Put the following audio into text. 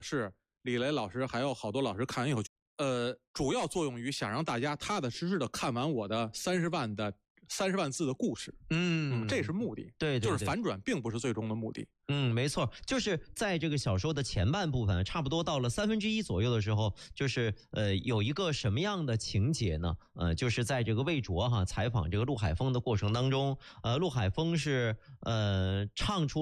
是李雷老师还有好多老师看完以后，主要作用于想让大家踏踏实实的看完我的30万字的故事。这是目的。 对， 就是反转并不是最终的目的。 没错，就是在这个小说的前半部分，差不多到了1/3左右的时候，就是有一个什么样的情节呢？就是在这个魏卓采访这个陆海峰的过程当中，陆海峰是唱出